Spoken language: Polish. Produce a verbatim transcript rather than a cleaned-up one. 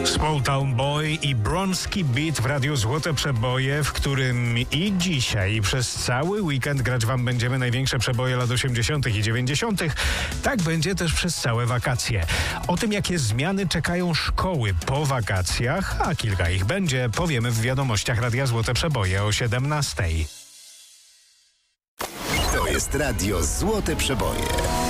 Small Town Boy i Bronski Beat w Radiu Złote Przeboje, w którym i dzisiaj, i przez cały weekend grać wam będziemy największe przeboje lat osiemdziesiątych i dziewięćdziesiątych. Tak będzie też przez całe wakacje. O tym, jakie zmiany czekają szkoły po wakacjach, a kilka ich będzie, powiemy w wiadomościach Radia Złote Przeboje o siedemnastej. To jest Radio Złote Przeboje.